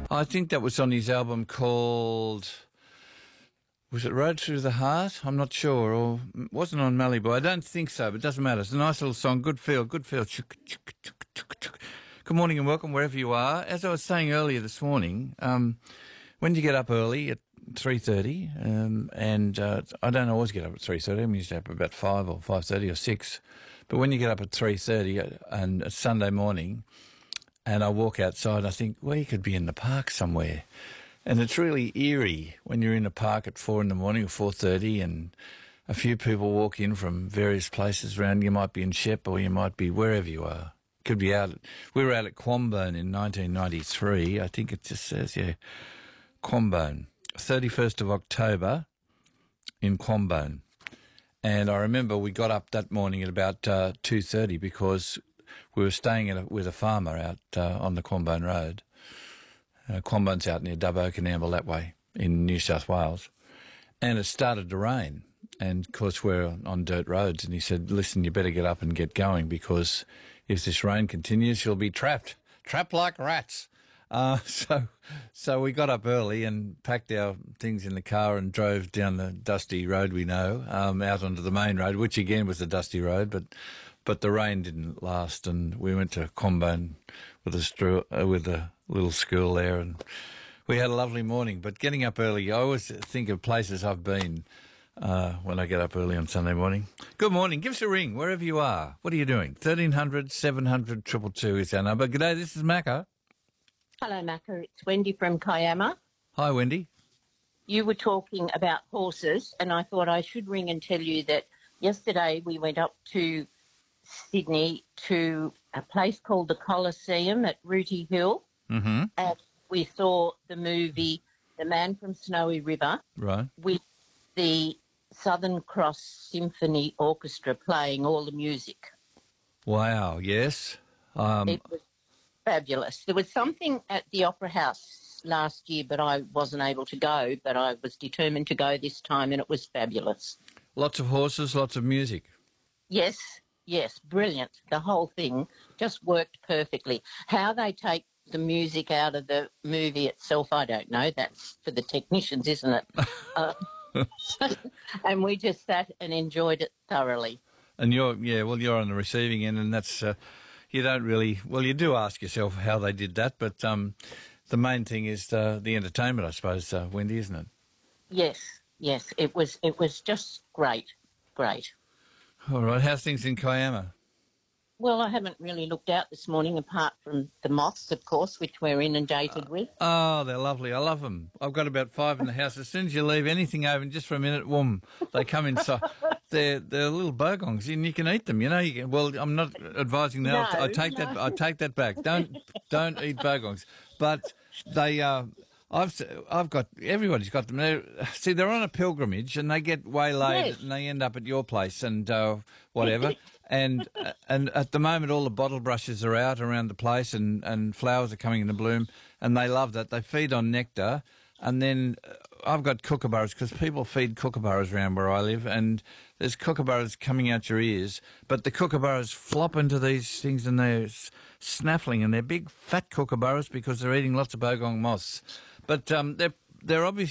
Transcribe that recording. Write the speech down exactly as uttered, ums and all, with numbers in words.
I think that was on his album called, was it Road Through the Heart? I'm not sure. Or it wasn't on Malibu. I don't think so, but it doesn't matter. It's a nice little song. Good feel, good feel. Good morning and welcome wherever you are. As I was saying earlier this morning, um, when you get up early at three thirty, um, and uh, I don't always get up at three thirty. I'm usually up about five or five thirty or six. But when you get up at three thirty and it's Sunday morning, and I walk outside and I think, well, you could be in the park somewhere. And it's really eerie when you're in the park at four in the morning or four thirty and a few people walk in from various places around. You might be in Shep or you might be wherever you are. Could be out. At, we were out at Quambone in nineteen ninety-three. I think it just says, yeah, Quambone. thirty-first of October in Quambone. And I remember we got up that morning at about uh, two thirty because we were staying at a, with a farmer out uh, on the Quambone Road. Uh, Quambone's out near Dubbo and Amble that way in New South Wales. And it started to rain. And, of course, we're on dirt roads. And he said, listen, you better get up and get going because if this rain continues, you'll be trapped, trapped like rats. Uh, so so we got up early and packed our things in the car and drove down the dusty road we know, um, out onto the main road, which again was a dusty road, but but the rain didn't last, and we went to Quambone with a, stru- uh, with a little school there, and we had a lovely morning. But getting up early, I always think of places I've been uh, when I get up early on Sunday morning. Good morning. Give us a ring wherever you are. What are you doing? thirteen hundred, seven hundred, two two two is our number. G'day, this is Macca. Hello, Macca. It's Wendy from Kiama. Hi, Wendy. You were talking about horses, and I thought I should ring and tell you that yesterday we went up to Sydney to a place called the Coliseum at Rooty Hill, Mm-hmm. and we saw the movie The Man from Snowy River Right. with the Southern Cross Symphony Orchestra playing all the music. Wow, yes. Um, It was fabulous. There was something at the Opera House last year, but I wasn't able to go, but I was determined to go this time, and it was fabulous. lots of horses, lots of music. Yes, yes, brilliant. The whole thing just worked perfectly. How they take the music out of the movie itself, I don't know. That's for the technicians, isn't it? uh, and we just sat and enjoyed it thoroughly. And you're, yeah, well, you're on the receiving end, and that's, uh, you don't really, well, you do ask yourself how they did that, but um, the main thing is uh, the entertainment, I suppose, uh, Wendy, isn't it? Yes, yes, it was. It was just great, great. All right, how's things in Kiama? Well, I haven't really looked out this morning, apart from the moths, of course, which we're inundated with. Oh, they're lovely. I love them. I've got about five in the house. As soon as you leave anything open just for a minute, whoom, they come inside. They're they're little bogongs, and you can eat them. You know, you can, well, I'm not advising that. No, I take no. that. I take that back. Don't don't eat bogongs. But they. Uh, I've I've got everybody's got them. They're, see, they're on a pilgrimage, and they get waylaid, Yes. and they end up at your place and uh, whatever. And and at the moment, all the bottle brushes are out around the place, and, and flowers are coming into bloom, and they love that. They feed on nectar, and then uh, I've got kookaburras because people feed kookaburras around where I live, and there's kookaburras coming out your ears, but the kookaburras flop into these things, and they're s- snaffling, and they're big fat kookaburras because they're eating lots of bogong moths. But um, they're they're obviously